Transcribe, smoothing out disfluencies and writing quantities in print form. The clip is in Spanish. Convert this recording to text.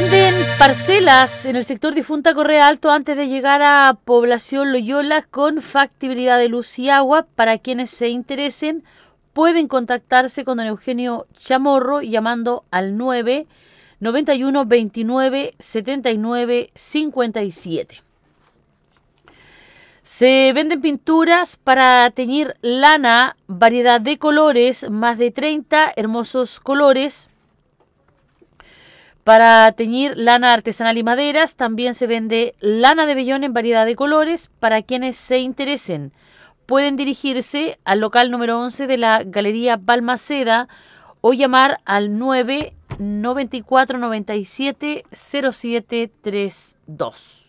Venden parcelas en el sector Difunta Correa Alto antes de llegar a Población Loyola con factibilidad de luz y agua. Para quienes se interesen, pueden contactarse con don Eugenio Chamorro llamando al 991 29 79 57. Se venden pinturas para teñir lana, variedad de colores, más de 30 hermosos colores. Para teñir lana artesanal y maderas, también se vende lana de vellón en variedad de colores. Para quienes se interesen, pueden dirigirse al local número 11 de la Galería Balmaceda o llamar al 994 97 0732.